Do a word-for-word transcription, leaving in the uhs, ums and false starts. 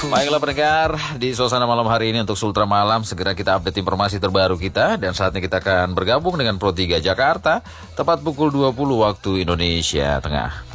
Baiklah pendengar, di suasana malam hari ini untuk Sultra Malam segera kita update informasi terbaru kita. Dan saatnya kita akan bergabung dengan Pro tiga Jakarta tepat pukul dua puluh waktu Indonesia Tengah.